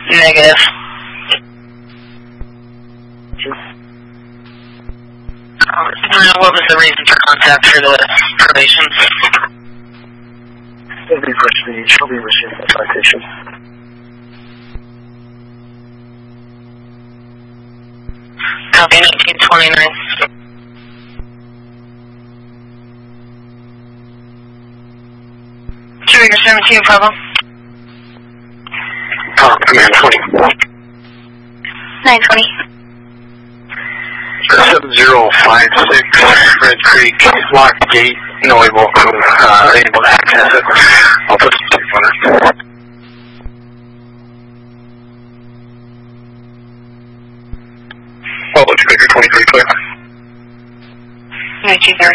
Negative. What was the reason for contact for the probation? She'll be receiving a citation. Copy 1929. Trigger 17, Pablo. Command 20. 920. 7056 Red Creek, locked gate, no able to access it. I'll put some tape on it. Well, let's make it 23 clear. 1930.